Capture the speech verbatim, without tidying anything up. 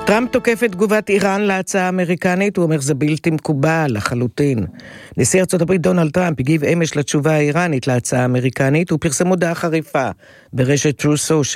טראמפ תוקף את תגובת איראן להצעה האמריקנית, הוא אומר זה בלתי מקובל לחלוטין. נשיא ארצות הברית דונלד טראמפ הגיב אמש לתשובה האיראנית להצעה האמריקנית, הוא פרסם הודעה חריפה ברשת True Social.